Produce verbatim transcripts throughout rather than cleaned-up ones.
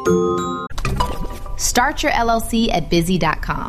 Start your L L C at busy dot com.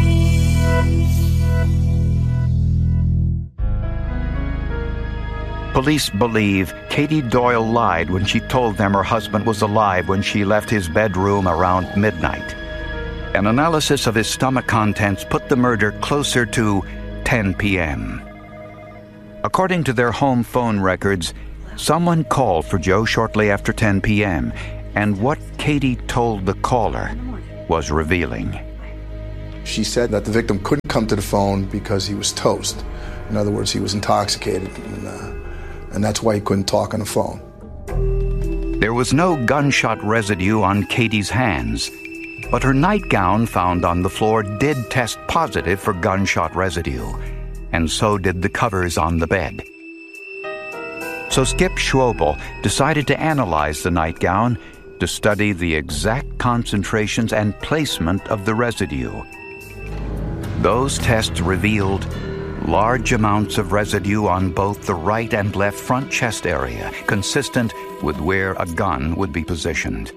Police believe Katie Doyle lied when she told them her husband was alive when she left his bedroom around midnight. An analysis of his stomach contents put the murder closer to ten p.m. According to their home phone records, someone called for Joe shortly after ten p.m., and what Katie told the caller was revealing. She said that the victim couldn't come to the phone because he was toast. In other words, he was intoxicated, and, uh, and that's why he couldn't talk on the phone. There was no gunshot residue on Katie's hands, but her nightgown found on the floor did test positive for gunshot residue, and so did the covers on the bed. So Skip Schwobel decided to analyze the nightgown to study the exact concentrations and placement of the residue. Those tests revealed large amounts of residue on both the right and left front chest area, consistent with where a gun would be positioned.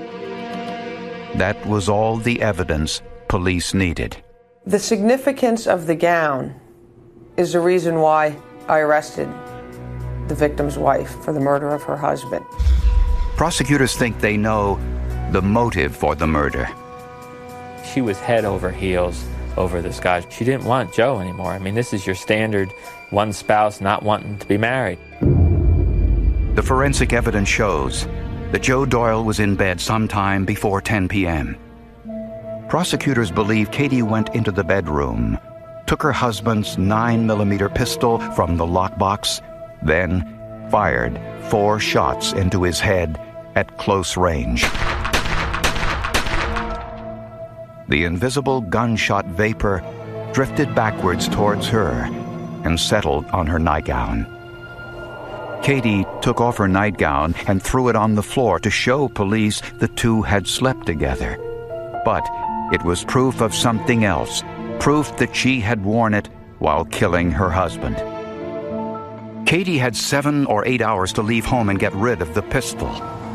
That was all the evidence police needed. The significance of the gown is the reason why I arrested the victim's wife for the murder of her husband. Prosecutors think they know the motive for the murder. She was head over heels over this guy. She didn't want Joe anymore. I mean, this is your standard one spouse not wanting to be married. The forensic evidence shows that Joe Doyle was in bed sometime before ten p.m. Prosecutors believe Katie went into the bedroom, took her husband's nine millimeter pistol from the lockbox, then fired four shots into his head at close range. The invisible gunshot vapor drifted backwards towards her and settled on her nightgown. Katie took off her nightgown and threw it on the floor to show police the two had slept together. But it was proof of something else, proof that she had worn it while killing her husband. Katie had seven or eight hours to leave home and get rid of the pistol.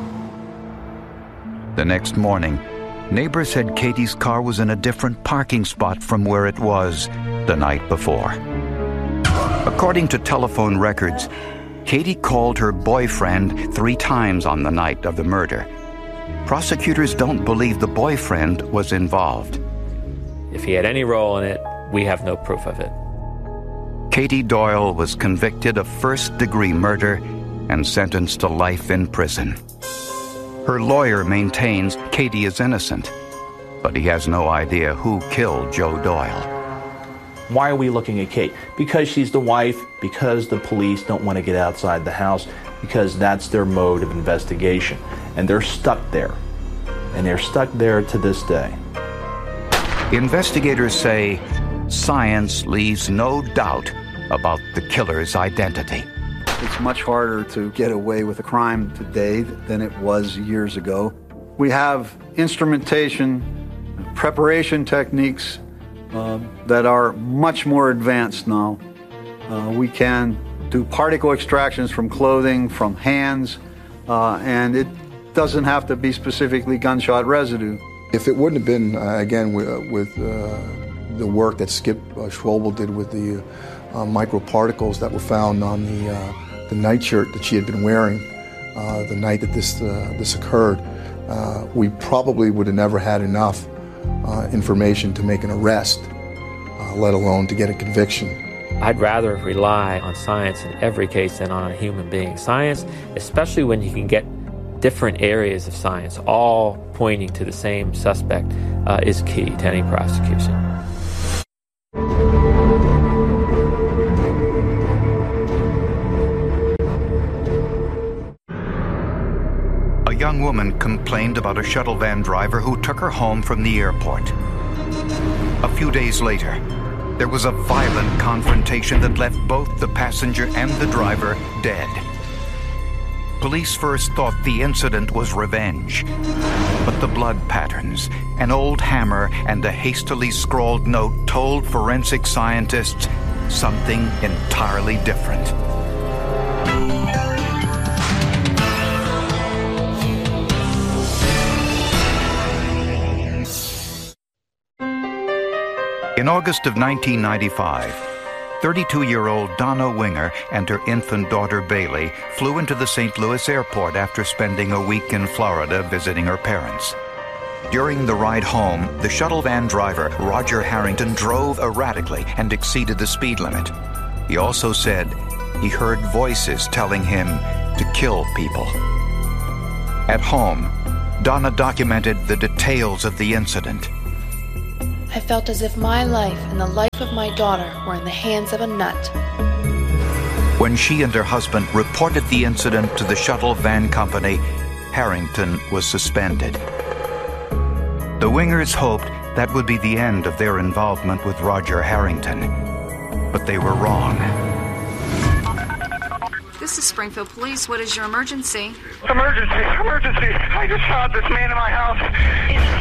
The next morning, neighbors said Katie's car was in a different parking spot from where it was the night before. According to telephone records, Katie called her boyfriend three times on the night of the murder. Prosecutors don't believe the boyfriend was involved. If he had any role in it, we have no proof of it. Katie Doyle was convicted of first-degree murder and sentenced to life in prison. Her lawyer maintains Katie is innocent, but he has no idea who killed Joe Doyle. Why are we looking at Kate? Because she's the wife, because the police don't want to get outside the house, because that's their mode of investigation. And they're stuck there. And they're stuck there to this day. Investigators say science leaves no doubt about the killer's identity. It's much harder to get away with a crime today than it was years ago. We have instrumentation, preparation techniques uh, that are much more advanced now. Uh, we can do particle extractions from clothing, from hands, uh, and it doesn't have to be specifically gunshot residue. If it wouldn't have been, uh, again, with, uh, with uh, the work that Skip uh, Schwobel did with the uh, microparticles that were found on the uh, the nightshirt that she had been wearing uh, the night that this uh, this occurred, uh, we probably would have never had enough uh, information to make an arrest, uh, let alone to get a conviction. I'd rather rely on science in every case than on a human being. Science, especially when you can get different areas of science all pointing to the same suspect, uh, is key to any prosecution. A young woman complained about a shuttle van driver who took her home from the airport. A few days later, there was a violent confrontation that left both the passenger and the driver dead. Police first thought the incident was revenge, but the blood patterns, an old hammer, and a hastily scrawled note told forensic scientists something entirely different. In August of nineteen ninety-five, thirty-two-year-old Donna Winger and her infant daughter Bailey flew into the Saint Louis airport after spending a week in Florida visiting her parents. During the ride home, the shuttle van driver, Roger Harrington, drove erratically and exceeded the speed limit. He also said he heard voices telling him to kill people. At home, Donna documented the details of the incident. I felt as if my life and the life of my daughter were in the hands of a nut. When she and her husband reported the incident to the shuttle van company, Harrington was suspended. The Wingers hoped that would be the end of their involvement with Roger Harrington, but they were wrong. This is Springfield Police. What is your emergency? Emergency, emergency. I just shot this man in my house. He's